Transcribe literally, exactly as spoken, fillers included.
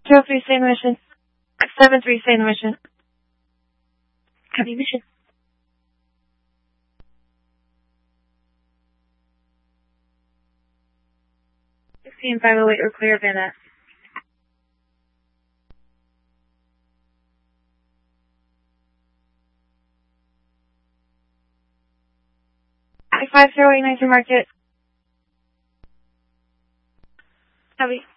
Zero three, stay in the mission. Seven three, stay in the mission. Copy mission. Sixteen five oh eight, we're clear of Van Ness. Five zero eight nine three market. Copy.